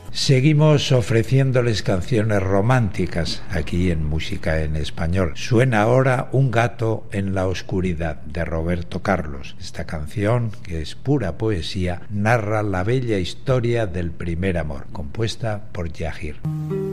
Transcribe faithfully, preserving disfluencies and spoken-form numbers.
Seguimos ofreciéndoles canciones románticas aquí en Música en Español. Suena ahora Un gato en la oscuridad, de Roberto Carlos. Esta canción, que es pura poesía, narra la bella historia del primer amor, compuesta por Yahir.